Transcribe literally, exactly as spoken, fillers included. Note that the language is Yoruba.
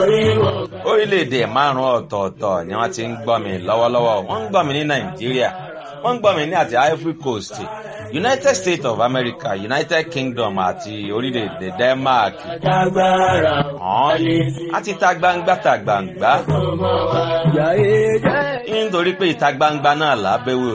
orílẹ̀-èdè márùn-ún ọ̀tọ̀ọ̀tọ̀ ni wọ́n ti ń gbọ́ mi lọ́wọ́lọ́wọ́. Wọ́n ń gbọ́ mi ní Nàìjíríà, wọ́n ń gbọ́ mi ní àti Ivory Coast, United States of America, United Kingdom àti orílẹ̀-èdè Denmark. Àti ìta gbangba ta gbangba. Nítorí pé ìta gbangba náà lábẹ́wò